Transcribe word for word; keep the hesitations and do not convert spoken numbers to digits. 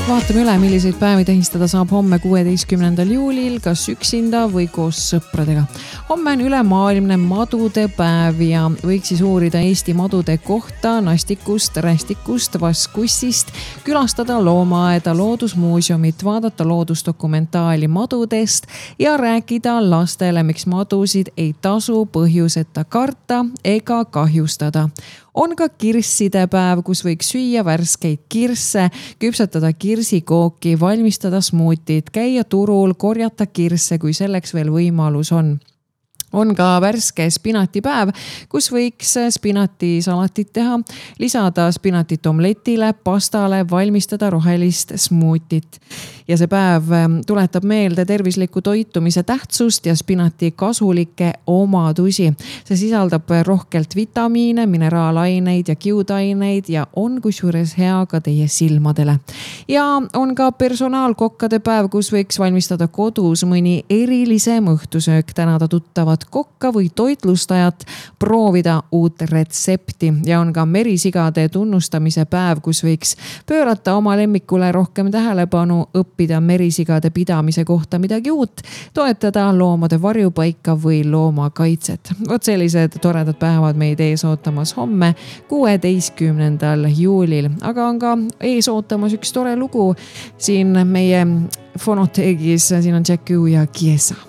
Vaatame üle, milliseid päevi tehistada saab homme kuueteistkümnendal juulil, kas üksinda või koos sõpradega. Homme on ülemaailmne madude päev ja võiks siis uurida Eesti madude kohta, nastikust, rästikust, vaskussist, külastada loomaaeda, loodusmuuseumit, vaadata loodusdokumentaali madudest ja rääkida lastele, miks madusid ei tasu põhjuseta karta ega kahjustada. On ka kirsside päev, kus võiks süüa värskeid kirsse, küpsetada kirsikooki, valmistada smuutit, käia turul, korjata kirsse, kui selleks veel võimalus on. On ka värske spinatipäev, kus võiks spinatisalatit teha, lisada spinatit omletile, pastale, valmistada rohelist smuutit. Ja see päev tuletab meelde tervisliku toitumise tähtsust ja spinati kasulikke omadusi. See sisaldab rohkelt vitamiine, mineraalaineid ja kiudaineid ja on kusjuures hea ka teie silmadele. Ja on ka personaalkokkade päev, kus võiks valmistada kodus mõni erilisem õhtusöök, tänada tuttavad kokka või toitlustajat, proovida uut retsepti ja on ka merisigade tunnustamise päev, kus võiks pöörata oma lemmikule rohkem tähelepanu, õppida merisigade pidamise kohta midagi uut, toetada loomade varjupaika või loomakaitset. Vot sellised toredad päevad meid ees ootamas homme kuueteistkümnendal juulil, aga on ka ees ootamas üks tore lugu siin meie fonoteegis, siin on Jack U ja Kiesa.